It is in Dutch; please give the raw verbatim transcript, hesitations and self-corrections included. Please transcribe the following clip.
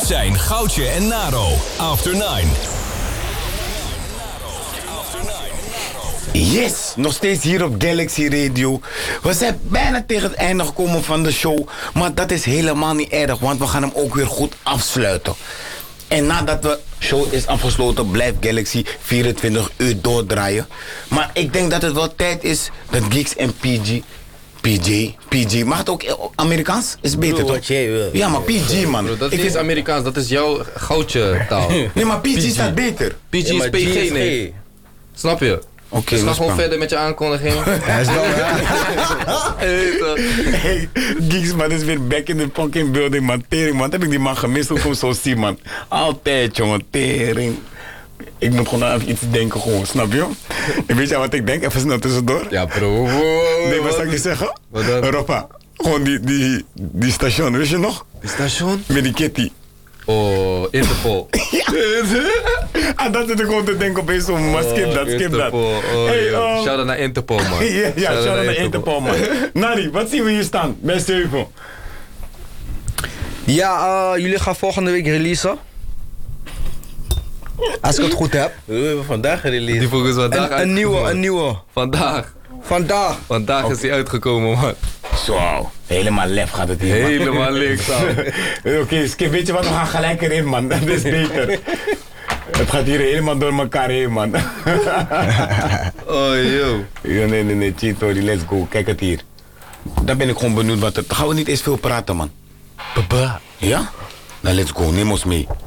zijn Goudje en Naro. After Nine. Yes, nog steeds hier op Galaxy Radio. We zijn bijna tegen het einde gekomen van de show. Maar dat is helemaal niet erg, want we gaan hem ook weer goed afsluiten. En nadat de show is afgesloten, blijft Galaxy vierentwintig uur doordraaien. Maar ik denk dat het wel tijd is dat Geeks en P G... P J, P G, mag het ook Amerikaans? Is beter toch? Ja, maar P G, man. Bro, dat ik is vind... Amerikaans, dat is jouw goudje taal. Nee, maar P G, P G staat beter. P G is P G, nee. Snap je? Oké, okay, dus ga gewoon verder met je aankondiging. Hij is wel, hey, Geeks, man, is weer back in the fucking building, man. Tering, man. Heb ik die man gemist? Hoe ik hem zo zie, man. Altijd, jongen. Tering. Ik moet gewoon aan iets denken, gewoon, snap je? En weet je wat ik denk? Even snel tussendoor. Ja, bro. Nee, wat zou ik je zeggen? Wat dan? Europa. Gewoon die, die, die station, weet je nog? Die station? Met die kitty. Oh, Interpol. Ja. Ah, dat zit ik gewoon te denken opeens om, maar skip dat, skip dat. Oh, hey, um... shout-out naar Interpol, man. ja, ja shout-out naar, naar Interpol, man. Nari, wat zien we hier staan bij Steven? Ja, uh, jullie gaan volgende week releasen. Als ik het goed heb. We hebben vandaag gereleased. Die volgens vandaag een, een nieuwe, een nieuwe. Vandaag. Vandaag. Vandaag okay. is die uitgekomen, man. Zo, helemaal lef gaat het hier, man. Helemaal links aan. Oké, okay, Skip, weet je wat? We gaan gelijk erin, man. Dat is beter. Het gaat hier helemaal door elkaar heen, man. Oh, yo. Ja, nee, nee, nee, Chitori, let's go. Kijk het hier. Daar ben ik gewoon benieuwd wat het... Gaan we niet eens veel praten, man? Baba. Ja? Nou, let's go. Neem ons mee.